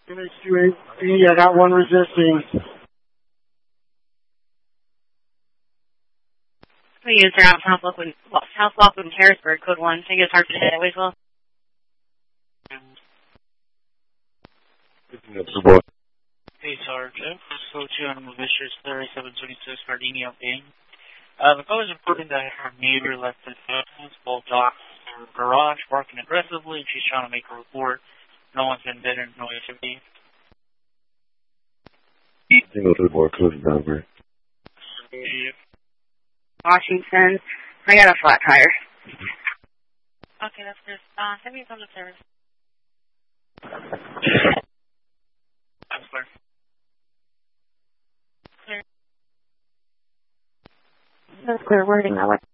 MH280, I got one resisting. We use her out South Lockwood, Harrisburg, code 1. I think it's hard to hit it as well. Hey, Sergeant. So, on Vicious 3726 Gardenia Bay. The call is reporting that her neighbor left the both dogs in her garage, barking aggressively. She's trying to make a report. No one's been dead and no activity. Single to the board, closing number. Washington. I got a flat tire. Okay, that's good. Send me some of the service. That's clear. That's clear wording. I like